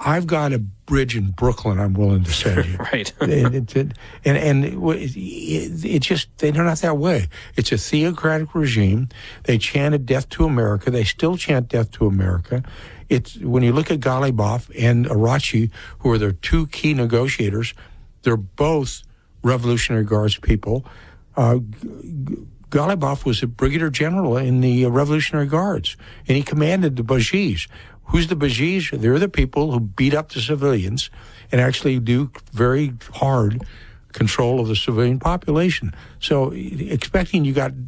I've got a bridge in Brooklyn I'm willing to send you. Right. It just, they're not that way. It's a theocratic regime. They chanted death to America. They still chant death to America. It's, when you look at Ghalibaf and Arachi, who are their two key negotiators, they're both Revolutionary Guards people. Ghalibaf was a brigadier general in the Revolutionary Guards, and he commanded the Bajis. Who's the Bajis? They're the people who beat up the civilians and actually do very hard control of the civilian population. So expecting you got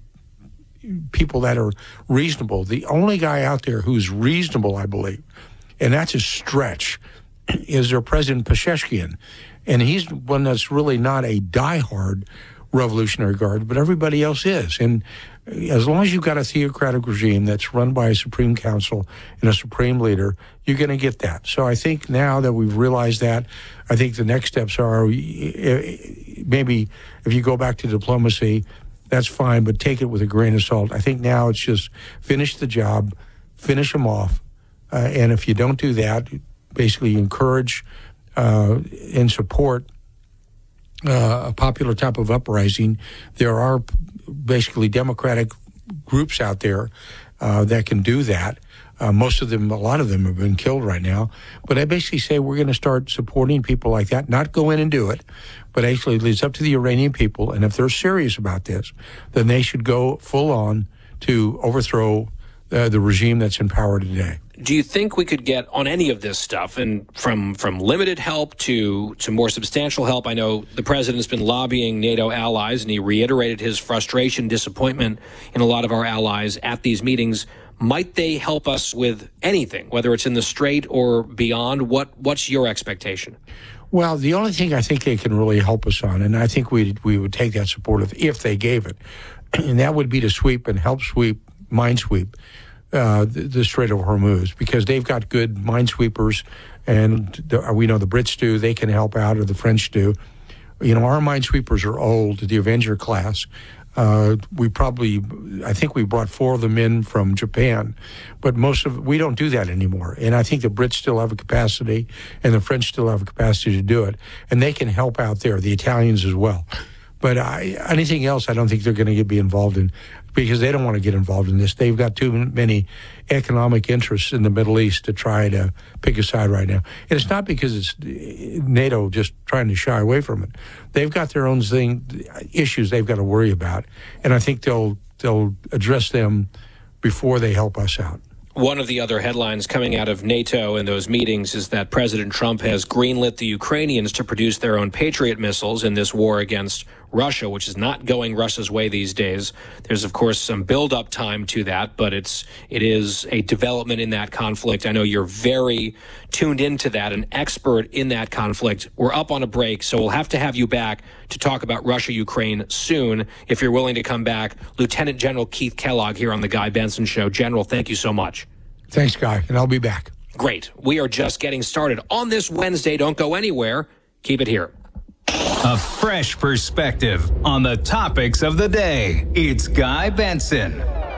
people that are reasonable. The only guy out there who's reasonable, I believe, and that's a stretch, is their President Pezeshkian. And he's one that's really not a diehard Revolutionary Guard, but everybody else is. And as long as you've got a theocratic regime that's run by a Supreme Council and a Supreme Leader, you're going to get that. So I think now that we've realized that, I think the next steps are maybe if you go back to diplomacy, that's fine, but take it with a grain of salt. I think now it's just finish the job, finish them off, and if you don't do that, basically encourage and support a popular type of uprising. There are basically democratic groups out there that can do that. Most of them, a lot of them have been killed right now. But I basically say we're going to start supporting people like that, not go in and do it, but actually it's up to the Iranian people. And if they're serious about this, then they should go full on to overthrow the regime that's in power today. Do you think we could get on any of this stuff, and from limited help to more substantial help? I know the president's been lobbying NATO allies, and he reiterated his frustration, disappointment in a lot of our allies at these meetings. Might they help us with anything, whether it's in the Strait or beyond? What's your expectation? Well, the only thing I think they can really help us on, and I think we would take that support if they gave it, and that would be to sweep and help sweep, minesweep, the Strait of Hormuz, because they've got good minesweepers, and we know the Brits do. They can help out, or the French do. You know, our minesweepers are old, the Avenger class. I think we brought 4 of them in from Japan, but we don't do that anymore. And I think the Brits still have a capacity, and the French still have a capacity to do it, and they can help out there, the Italians as well. But anything else, I don't think they're going to be involved in, because they don't want to get involved in this. They've got too many economic interests in the Middle East to try to pick a side right now. And it's not because it's NATO just trying to shy away from it. They've got their own issues they've got to worry about, and I think they'll address them before they help us out. One of the other headlines coming out of NATO in those meetings is that President Trump has greenlit the Ukrainians to produce their own Patriot missiles in this war against Russia, which is not going Russia's way these days. There's, of course, some build-up time to that, but it is a development in that conflict. I know you're very tuned into that, an expert in that conflict. We're up on a break, so we'll have to have you back to talk about Russia-Ukraine soon. If you're willing to come back, Lieutenant General Keith Kellogg here on The Guy Benson Show. General, thank you so much. Thanks, Guy, and I'll be back. Great. We are just getting started on this Wednesday. Don't go anywhere. Keep it here. A fresh perspective on the topics of the day. It's Guy Benson.